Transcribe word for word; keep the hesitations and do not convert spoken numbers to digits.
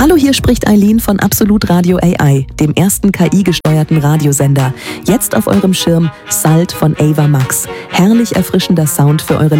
Hallo, hier spricht Eileen von Absolut Radio A I, dem ersten K I-gesteuerten Radiosender. Jetzt auf eurem Schirm Salt von Ava Max. Herrlich erfrischender Sound für eure